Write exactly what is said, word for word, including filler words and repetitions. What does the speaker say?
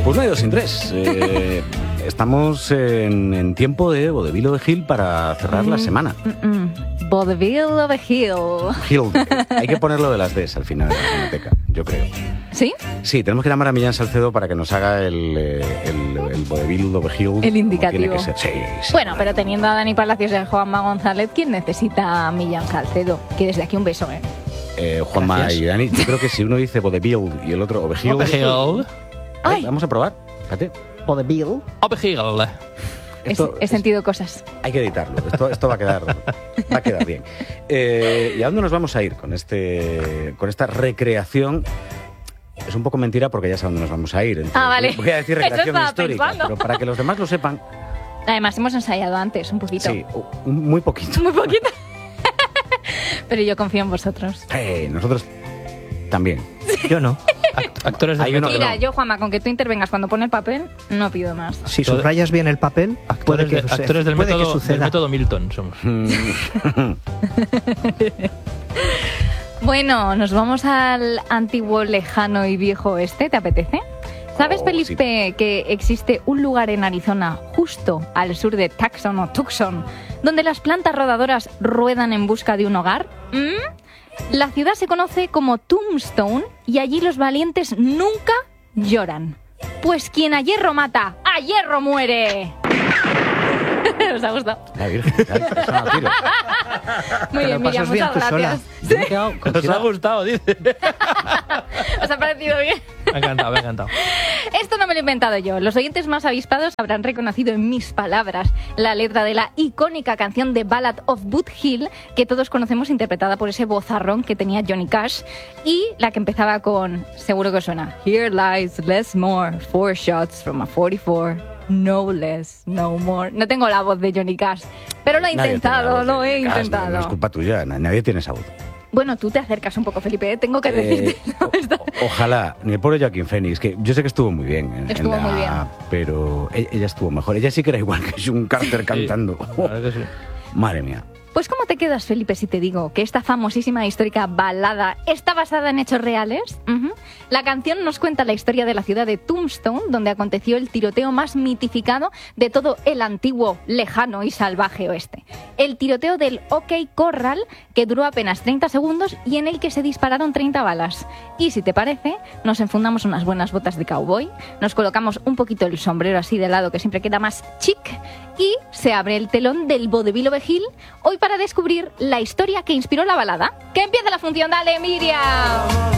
Pues no hay dos sin tres. Eh, estamos en, en tiempo de Vodevil of the Hill para cerrar mm, la semana. Mm, mm. Vodevil of the Hill. Hill. Hay que ponerlo de las Ds al final de la fonoteca, yo creo. ¿Sí? Sí, tenemos que llamar a Millán Salcedo para que nos haga el, el, el Vodevil of the Hill. El indicativo. Tiene que ser. Sí, sí, bueno, claro. Pero teniendo a Dani Palacios y a Juanma González, ¿quién necesita a Millán Salcedo? Que desde aquí un beso, ¿eh? eh Juanma Gracias. Y Dani, yo creo que si uno dice Vodevil y el otro of the Hill... Of the Hill. Ay, vamos a probar. Fíjate. Vodevil. Of the Hill. Esto, he, he sentido cosas. Hay que editarlo. Esto, esto va a quedar, va a quedar bien. Eh, ¿Y a dónde nos vamos a ir con este, con esta recreación? Es un poco mentira porque ya sé a dónde nos vamos a ir. Entonces, ah, vale. Voy a decir recreación histórica, pensando. Pero para que los demás lo sepan. Además hemos ensayado antes un poquito. Sí, muy poquito. Muy poquito. Pero yo confío en vosotros. Hey, nosotros también. Yo no. Act actores de uno, Mira, no. yo, Juanma, con que tú intervengas cuando pone el papel, no pido más. Si subrayas bien el papel, puede actores, que, de, suceda, actores del, puede método, que suceda. del método Milton somos. Bueno, nos vamos al antiguo, lejano y viejo oeste, ¿te apetece? ¿Sabes, oh, Felipe, sí. que existe un lugar en Arizona, justo al sur de Tucson o Tucson, donde las plantas rodadoras ruedan en busca de un hogar? ¿Mm? La ciudad se conoce como Tombstone y allí los valientes nunca lloran. Pues quien a hierro mata, a hierro muere. ¿Os ha gustado? La Virgen, la Virgen, eso no tiro. Muy bien, Miriam, muchas gracias. Yo me he quedado con ¿Os ha gustado? Dice. ¿Os ha parecido bien? Me ha encantado, me ha encantado. Esto no me lo he inventado yo. Los oyentes más avispados habrán reconocido en mis palabras la letra de la icónica canción de Ballad of Boot Hill, que todos conocemos, interpretada por ese vozarrón que tenía Johnny Cash, y la que empezaba con, seguro que os suena, Here lies less more, four shots from a forty-four. No less, no more. No tengo la voz de Johnny Cash, pero lo he intentado, lo he intentado. No es culpa tuya, nadie tiene esa voz. Bueno, tú te acercas un poco, Felipe, tengo que decirte. Eh, o, ojalá, ni el pobre Joaquín Phoenix, que yo sé que estuvo muy bien. En, estuvo en la, muy bien. Pero ella, ella estuvo mejor. Ella sí que era igual que June Carter sí, cantando. Claro que sí. Madre mía. Pues ¿cómo te quedas, Felipe, si te digo que esta famosísima histórica balada está basada en hechos reales? Uh-huh. La canción nos cuenta la historia de la ciudad de Tombstone, donde aconteció el tiroteo más mitificado de todo el antiguo, lejano y salvaje oeste. El tiroteo del OK Corral, que duró apenas treinta segundos y en el que se dispararon treinta balas. Y si te parece, nos enfundamos unas buenas botas de cowboy, nos colocamos un poquito el sombrero así de lado, que siempre queda más chic, y se abre el telón del Vodevil of the Hill, hoy para descubrir la historia que inspiró la balada. ¡Que empiece la función! ¡Dale, Miriam!